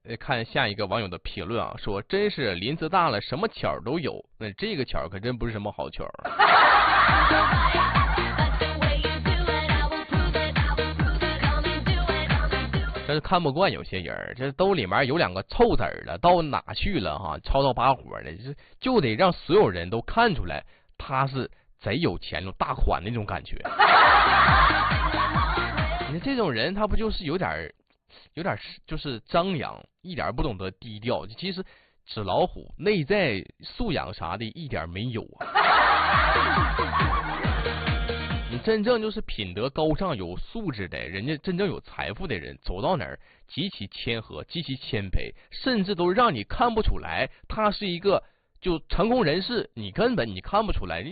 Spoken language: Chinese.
看下一个网友的评论啊，说真是林子大了，什么巧都有。那这个巧可真不是什么好巧。真是看不惯有些人，这兜里面有2个臭子儿了，到哪去了哈？吵吵把火的，就得让所有人都看出来他是贼有钱、有大款那种感觉。你看这种人，他不就是有点就是张扬，一点不懂得低调。其实纸老虎内在素养啥的一点没有啊。你真正就是品德高尚、有素质的人家，真正有财富的人，走到哪儿极其谦和、极其谦卑，甚至都让你看不出来他是一个就成功人士，你根本看不出来。